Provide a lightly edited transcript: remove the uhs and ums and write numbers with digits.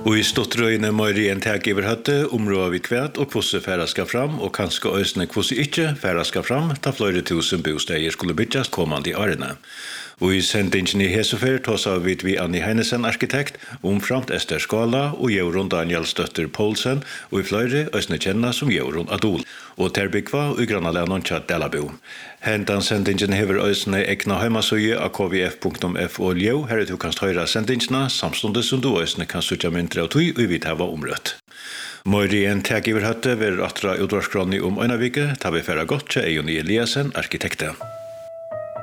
Og I stottrøyene møyre en teg iver høtte, områder vi kvært og hvordan færa skal fram, og kanskje øsne hvordan ikke færa skal fram, ta flere tusen bosteder skulle bygges kommande I årene. Og I sendingen I Hesefer tåsa vi Annie Heinesen arkitekt, omframt Ester Skala og Jorun Daniel Støtter Poulsen, og I flere øsne kjenna som Jorun Adol, og Terbikva og Granalænon Tja Delabo. Hentan sendingen hever øsne ekna heimasøye av kvf.f og ljau, her du kan høyre sendingene, samstundet som du øsne kan søtja mindre av tøy, og vi tar omrøtt. Møyre en teg iver høtte, ver atra utvarskroni Øynavike, tar vi færa godt til Eion Eliasen, arkitekten.